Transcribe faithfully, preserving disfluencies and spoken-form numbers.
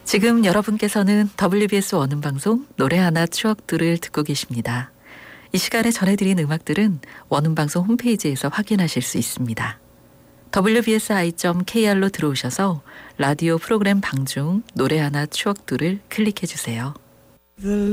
지금 여러분께서는 더블유비에스 원음방송 노래 하나 추억들을 듣고 계십니다. 이 시간에 전해드린 음악들은 원음방송 홈페이지에서 확인하실 수 있습니다. 더블유비에스 아이 닷 케이알로 들어오셔서 라디오 프로그램 방중 노래 하나 추억들을 클릭해 주세요.